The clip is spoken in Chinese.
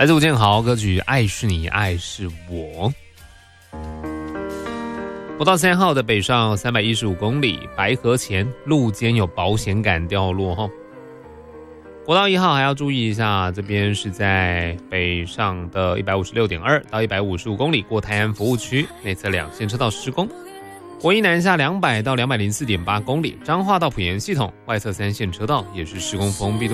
来自吴建豪歌曲《爱是你，爱是我》。国道3号的北上315公里，白河前路肩有保险杆掉落哈。国道1号还要注意一下，这边是在北上的156.2到155公里，过泰安服务区内侧2线车道施工。国一南下200到204.8公里，彰化到埔盐系统外侧3线车道也是施工封闭。